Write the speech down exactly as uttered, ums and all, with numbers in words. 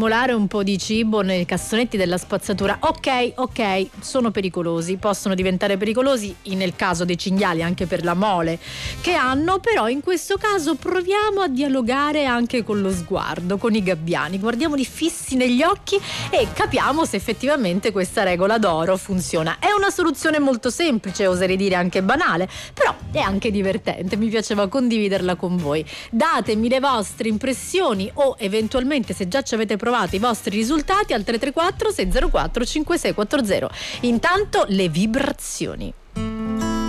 accumulare un po' di cibo nei cassonetti della spazzatura, ok, ok, sono pericolosi, possono diventare pericolosi nel caso dei cinghiali anche per la mole che hanno, però in questo caso proviamo a dialogare anche con lo sguardo, con i gabbiani, guardiamoli fissi negli occhi e capiamo se effettivamente questa regola d'oro funziona. È una soluzione molto semplice, oserei dire anche banale, però è anche divertente, mi piaceva condividerla con voi. Datemi le vostre impressioni o eventualmente, se già ci avete provato, i vostri risultati al tre tre quattro sei zero quattro cinque sei quattro zero. Intanto le vibrazioni.